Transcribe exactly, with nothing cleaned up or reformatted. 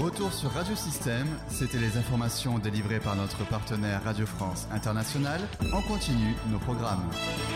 Retour sur Radio Système, c'était les informations délivrées par notre partenaire Radio France Internationale. On continue nos programmes.